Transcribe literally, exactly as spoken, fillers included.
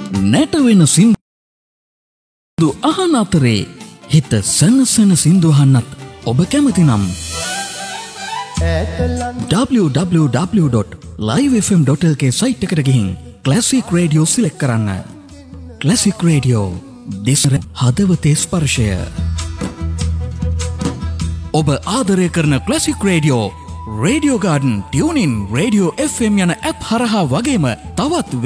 නැට වෙන සින්දු අහන අතරේ හිත සනසන සින්දු අහන්නත් ඔබ කැමති නම් w w w dot live f m dot l k site එකට ගිහින් ක්ලාසික් රේඩියෝ සිලෙක්ට් කරන්න. ක්ලාසික් රේඩියෝ දෙසර හදවතේ ස්පර්ශය. ඔබ ආදරය කරන classic radio, radio garden, tuning, radio F M යන ඇප් හරහා වගේම තවත්